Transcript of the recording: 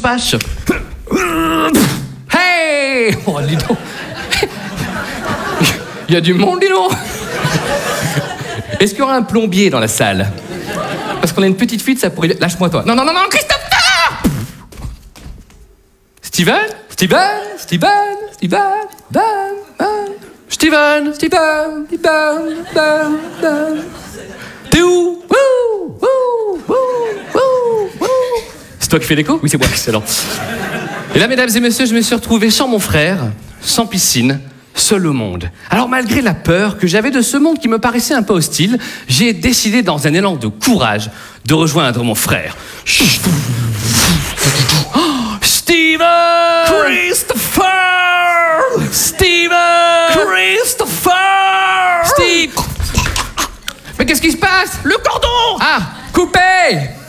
smash. Hey! Oh, dis donc. Il y a du monde, dis donc. Est-ce qu'il y aura un plombier dans la salle? Parce qu'on a une petite fuite, ça pourrait... Lâche-moi, toi. Non, Christophe! Steven. T'es où? C'est toi qui fais l'écho? Oui, c'est moi. Excellent. Et là, mesdames et messieurs, je me suis retrouvé sans mon frère, sans piscine, seul au monde. Alors, malgré la peur que j'avais de ce monde qui me paraissait un peu hostile, j'ai décidé, dans un élan de courage, de rejoindre mon frère. Steven! Christopher! Steve! Mais qu'est-ce qui se passe? Le cordon! Ah, coupé!